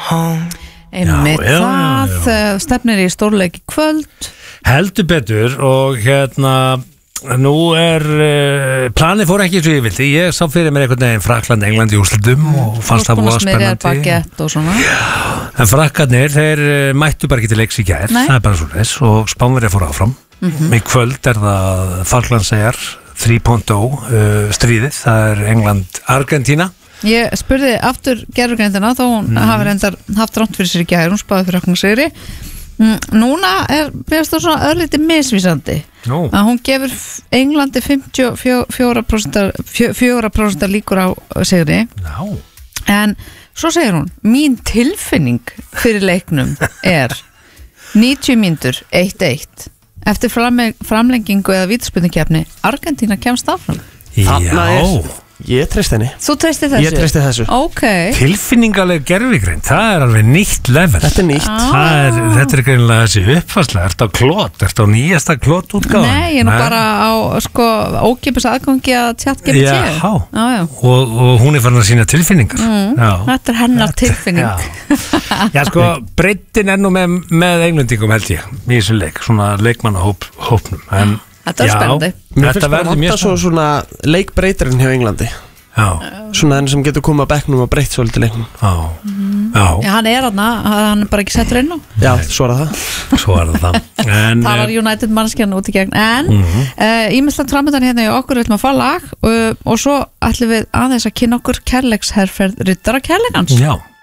Einmitt það stefnir í stórleik í kvöld. Heldur betur og nú planið fór ekki svo ég vildi. Ég sá fyrir mér einhvern veginn Frakkland, England í úrslitum og fannst það voða spennandi. En Frakkarnir, þeir mættu bara ekki til leiks í gær. Það bara svoleiðis og Spánverjar fór áfram. Í kvöld það Falklandseyjar 3.0 stríðið. Það England-Argentína. Ég spurði aftur gerfugreindina þó hún hafi reyndar haft ránt fyrir sér í gær, hún spáði fyrir okkur sigri. Núna byrjast það svona örlítið misvísandi að hún gefur Englandi 54% líkur á sigri. En svo segir hún, mín tilfinning fyrir leiknum 90 mínútur 1-1 eftir framlengingu eða vítaspyrnukeppni Argentína kemst áfram. Ég treyst henni. Þú treystir þessu? Ég treysti þessu. Tilfinningaleg gervigreind, það alveg nýtt level. Þetta nýtt. Þetta greinilega þessi uppfærsla. Ertu á klót? Ertu á nýjasta klótútgáðan? Nei, ég bara á ókeypis aðgangi að ChatGPT. Já. Og hún farin að sína tilfinningar. Þetta hennar tilfinning. Já, breiddin nú með englendingum held ég í þessu leik, svona leikmannahópnum. En þetta spennandi. Mér finnst bara vanta svona leikbreytarinn hjá Englandi. Svona þenni sem getur komið að bekknum og breytt svolítið leiknum. Já, hann hann bara ekki settur inn á. Já, svo það. Það var United mannskjarn út í gegn. En ímestlega framöndan hérna í okkur ætlum að fá lag og svo ætlum við aðeins að kynna okkur kærleiksherferð Riddara kærleikans. Já.